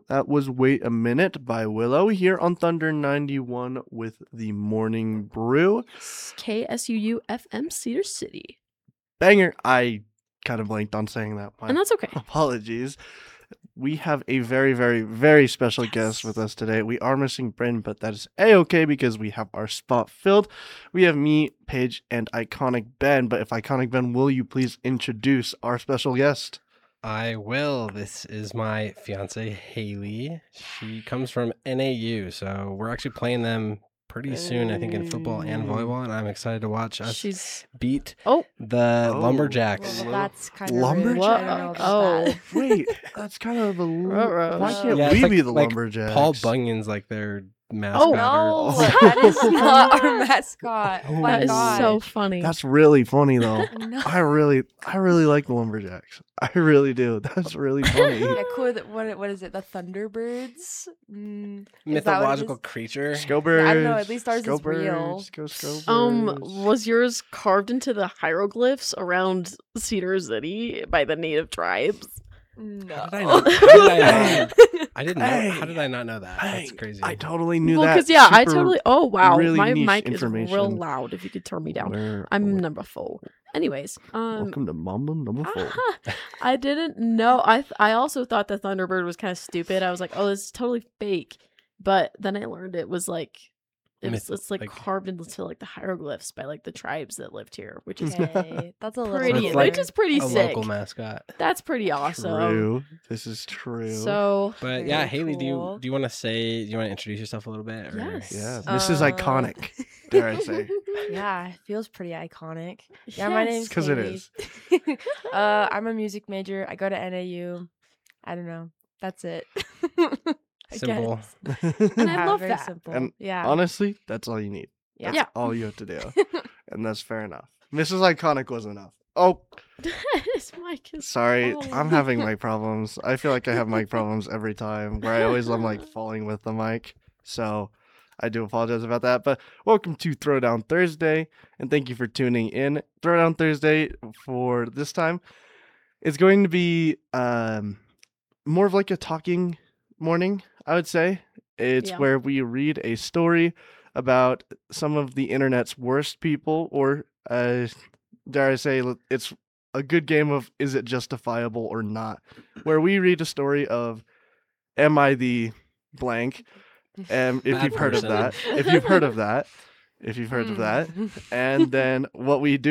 That was Wait a Minute by Willow here on Thunder 91 with the Morning Brew. KSUU FM Cedar City. Banger. I kind of blanked on saying that. And that's okay. Apologies. We have a very, very, very special guest with us today. We are missing Bryn, but that is A-okay because we have our spot filled. We have me, Paige, and Iconic Ben. But if Iconic Ben, will you please introduce our special guest? I will. This is my fiance, Haley. She comes from NAU, so we're actually playing them pretty soon, I think, in football and volleyball, and I'm excited to watch us beat the Lumberjacks. Well, that's kind of Lumberjacks? I don't know about that. Wait, that's kind of a Ruh-roh. Why can't Yeah, we it's be the like Lumberjacks? Paul Bunyan's like their mascot. No, Oh. that is not our mascot. Oh my That is God. so funny. That's really funny though. No. I really like the Lumberjacks. I really do. That's really funny. Yeah, cool. What is it? The Thunderbirds? Is that what it Mythological is? creature. Scobirds. I don't know, at least ours is real. Go Scobirds. Was yours carved into the hieroglyphs around Cedar City by the native tribes? No. How did I not? I didn't know. Hey. How did I not know that? That's Hey, crazy. I totally knew Well, that. because I Super totally. Oh wow, really my niche mic is real information. loud. If you could turn me down, Where- I'm number 4. Anyways, Welcome to Mamba number 4. I didn't know. I also thought the Thunderbird was kind of stupid. I was like, oh, this is totally fake. But then I learned it was like it's like carved into like the hieroglyphs by like the tribes that lived here, which is Okay, that's a little pretty, It's like which is pretty a sick. local mascot. That's pretty awesome. True. This is true. So But Very yeah, Haley, cool. do you want to introduce yourself a little bit? Or? Yes. yeah, this is Uh, iconic. Dare I say? Yeah, it feels pretty iconic. Yeah, my Yes. name's Because it Haley. is. I'm a music major. I go to NAU. I don't know. That's it. I Simple. guess. And I Yeah, love very that. Simple. And yeah. Honestly, that's all you need. yeah. Yeah. All you have to do. And that's fair enough. Mrs. Iconic was enough. Oh, This mic is sorry. Oh. I'm having mic problems. I feel like I have mic problems every time where I always am like falling with the mic. So I do apologize about that. But welcome to Throwdown Thursday. And thank you for tuning in. Throwdown Thursday for this time. It's going to be more of like a talking morning, I would say. It's Yeah. where we read a story about some of the internet's worst people, or dare I say, it's a good game of is it justifiable or not, where we read a story of am I the blank, if Bad you've heard of person. that, if you've heard of that, and then what we do